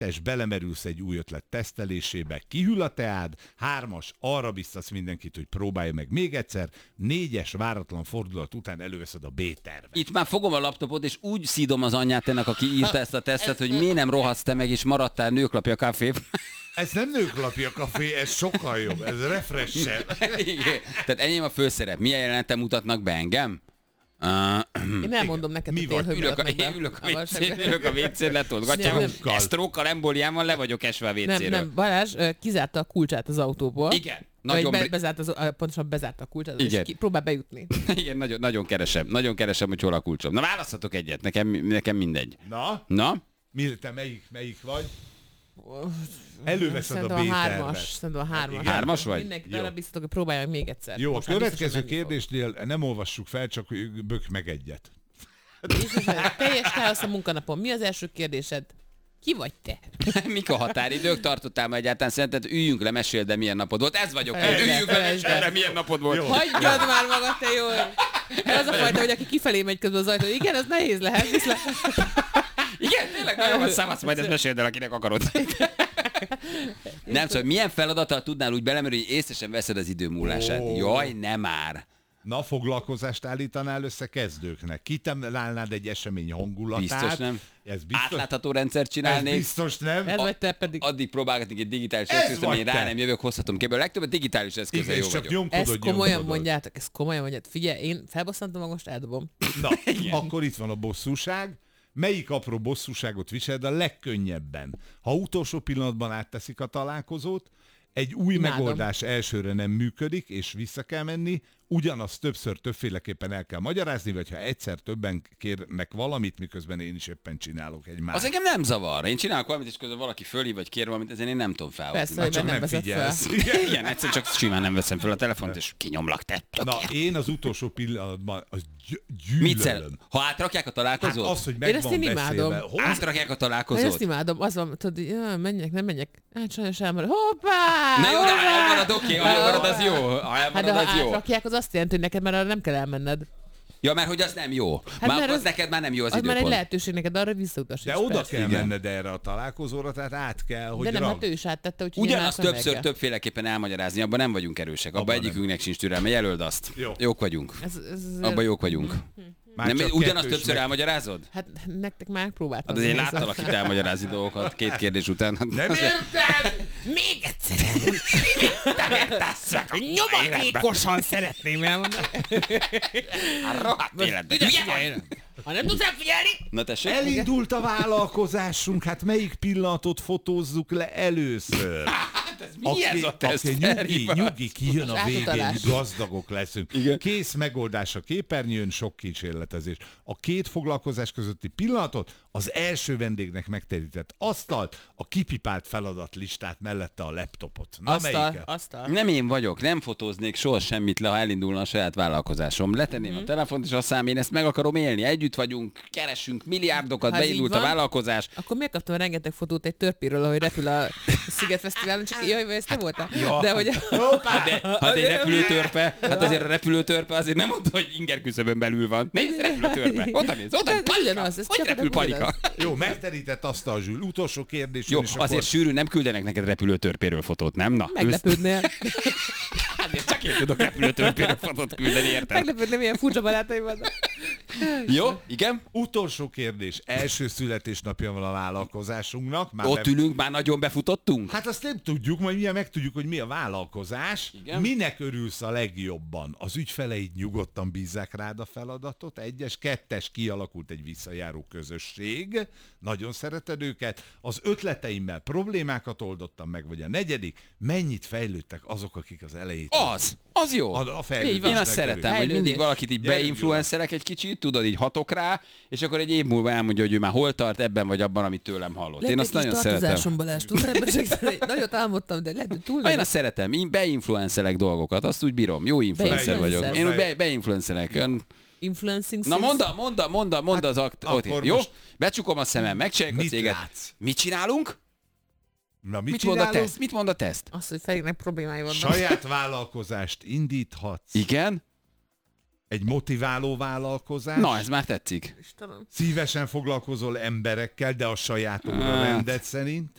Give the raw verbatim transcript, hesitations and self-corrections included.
kettes, belemerülsz egy új ötlet tesztelésébe, kihűl a teád, hármas, arra biztatsz mindenkit, hogy próbálja meg még egyszer, négyes, váratlan fordulat után előveszed a B-tervet. Itt már fogom a laptopot, és úgy szídom az anyját ennek, aki írta ezt a tesztet, hogy miért nem rohadsz te meg, és maradtál nőklapja kávé. Ez nem nőklapja kafé, ez sokkal jobb, ez refresher. Igen. Tehát enyém a főszerep. Milyen jelenetet mutatnak be engem? Uh, Én elmondom neked, Mi hogy én vagy? ülök a, én ülök a vécén, ülök a vécén, letolgatja. Esztrókkal, embóliámmal le vagyok esve a vécéről. Nem, nem, Balázs ö, kizárta a kulcsát az autóból. Igen. Nagyon Nagyon be, bezárt az, pontosan bezárta a kulcsát, Igen. és ki, próbál bejutni. Igen, nagyon, nagyon keresem. Nagyon keresem, hogy hol a kulcsom. Na választhatok egyet, nekem, nekem mindegy. Na, Na? mi, te melyik, melyik vagy? Előveszed a Szerintem a hármas. B-tervet. Szerintem a hármas. Hármas vagy? Mindenkit Jó. arra biztatok, hogy próbálják még egyszer. Jó, a Most már következő biztosan menni kérdésnél nem olvassuk fel, csak bök meg egyet. fog. Jézusom, teljes káosz a munkanapon. Mi az első kérdésed? Ki vagy te? Mik a határidők? Tartottál ma egyáltalán? Szerinted üljünk le, meséld, de milyen napod volt? Ez vagyok én. Felejtsd el, Üljünk le, felejtsd el. meséld, de milyen napod volt? Jó. Hagyjad már magad, te jó! Az a fajta, hogy aki kifelé megy közben az ajtó, igen, ez nehéz lehet, viszont... Igen, tényleg nagyon van szavasz, majd ezt meséld el, akinek akarod. Nem, szóval milyen feladattal tudnál úgy belemerülni, hogy észre sem veszed az idő múlását? Ó. Jaj, nem már. Na, foglalkozást állítanál össze kezdőknek. Kitalálnád egy esemény hangulatát. Biztos nem. Ez biztos, Átlátható rendszert ez csinálnék. biztos nem. Ez vagy te pedig. Addig próbálgatnék egy digitális Ez eszközt, vagy amin rá te. nem jövök, hozhatom képbe. A legtöbb a digitális eszközzel Igen, jó és csak vagyok. nyomkodod, Ezt komolyan nyomkodod. mondjátok, ezt komolyan mondjátok. Figyelj, én felbosszantom, most eldobom. Na, akkor itt van a bosszúság. Melyik apró bosszúságot viseled a legkönnyebben? Ha utolsó pillanatban átteszik a találkozót, egy új Imádom. megoldás elsőre nem működik, és vissza kell menni, ugyanazt többször többféleképpen el kell magyarázni, vagy ha egyszer többen kérnek valamit, miközben én is éppen csinálok egy más. Az engem nem zavar. Én csinálok valamit, és közben valaki fölhív, vagy kér valamit, ezen én nem tudom felhozni. Persze, Na, hogy csak nem nem veszed fel. figyelsz. Igen, egyszer csak simán nem veszem fel a telefont, és kinyomlak te. Na, én az utolsó pillanatban az gy- Mit szer? gyűlölöm. Ha átrakják a Hát találkozót? az, hogy Én meg ezt van én beszélve. imádom. Hol? Átrakják a Hát találkozót? ezt imádom, az van, tudod, ja, menjek, nem menjek. Hát sajnos elmarad. Hoppá! Na jó, de ha hoppá! elmarad, oké, ha elmarad, az jó. Ha Hát elmarad, de ha az jó. átrakják, az azt jelenti, hogy neked már arra nem kell elmenned. Ja, mert hogy az nem jó. Hát Már mert akkor az- neked már nem jó az Az már egy időpont. lehetőség neked arra visszautasíts. De oda persze. kell Igen. menned erre a találkozóra, tehát át kell, hogy De nem, ragd. hát ő is áttette, úgyhogy Ugyanazt én már többször meg- többféleképpen elmagyarázni, abban nem vagyunk erősek. Abban Abban egyikünknek sincs türelme, jelöld azt. Jó. Jók vagyunk. Ez, ez, ez, Abban jók vagyunk. Már Nem, csak ugyanazt kettős többször meg- elmagyarázod? Hát nektek már próbáltam. Hát azért láttalak itt elmagyarázni dolgokat két kérdés után. Nem érted? Még egyszer! Nyomatékosan szeretném elmondani. Rohadt életben. Ha nem tudsz elfigyelni, Na tessék? Elindult a vállalkozásunk, hát melyik pillanatot fotózzuk le először? Mi ez a teszt? Aki nyugi, nyugi, kijön a Az végén, átutalás. gazdagok leszünk. Igen. Kész megoldás a képernyőn, sok kísérletezés. A két foglalkozás közötti pillanatot az első vendégnek megterített asztalt, a kipipált feladatlistát mellette a laptopot. Na asztal, melyiket? asztal. Nem én vagyok, nem fotóznék soha semmit le, ha elindulna a saját vállalkozásom. Letenném Mhm. a telefont, és azt szám, én ezt meg akarom élni. Együtt vagyunk, keresünk milliárdokat, Ha ez így beindult a van, vállalkozás. Akkor miért kaptam rengeteg fotót egy törpéről, ahogy repül a Szigetfesztiválon, csak jaj, vagy ezt te voltál? De hogy... Hát de, hát egy repülőtörpe, hát azért a repülőtörpe azért nem mondta, hogy inger küszöbön belül van. Nézd, repülőtörpe. Oda nézd, oda nézd, Ez palika. ugyanaz, ez Hogy csak repül oda palika? ugyanaz. Jó, megterített asztal, Zsül. Utolsó kérdés. Jó, és azért akkor... sűrű, nem küldenek neked repülőtörpéről fotót, nem? Na, Meglepődnél. Hát én csak én tudok repülőtörpéről fotót küldeni, érted? Meglepődnél, milyen furcsa barátaim vannak. Jó, igen? Utolsó kérdés. Első születésnapja van a vállalkozásunknak. Már Ott be... ülünk, már nagyon befutottunk? Hát azt nem tudjuk, majd milyen megtudjuk, hogy mi a vállalkozás. Igen. Minek örülsz a legjobban? Az ügyfeleid nyugodtan bízzák rád a feladatot. Egyes, kettes, kialakult egy visszajáró közösség. Nagyon szereted őket. Az ötleteimmel problémákat oldottam meg, vagy a negyedik. Mennyit fejlődtek azok, akik az elejét... Az, az jó. A, a Így fejlődésnek van. Én azt szeretem, hogy Fejlődés. mindig valakit így Gyerünk, beinfluencerek egy kicsit, tudod, így hatok rá, és akkor egy év múlva elmondja, hogy ő már hol tart ebben vagy abban, amit tőlem hallott. Én azt nagyon szeretem. Balázs, tudod, ebben segíteni. Nagyot álmodtam, de lehet, hogy túl Én azt szeretem, én beinfluencerek dolgokat, azt úgy bírom. Jó influencer Beinfluencer. vagyok. Én úgy be, beinfluencerek. Ön... Influencing Na skills. mondd, mondd, mondd, mondd az akt... akkor Oké, Jó? most- Becsukom a szemem, megcsináljuk a Mit céget. látsz? Mit csinálunk? Na, mit, Mit mond a csinálunk? teszt? Mit mond a teszt? Azt, hogy Ferinek problémái vannak. Saját vállalkozást indíthatsz. Igen? Egy motiváló vállalkozás. Na, ez már tetszik. Istenem. Szívesen foglalkozol emberekkel, de a saját óra Hát. rendet szerint.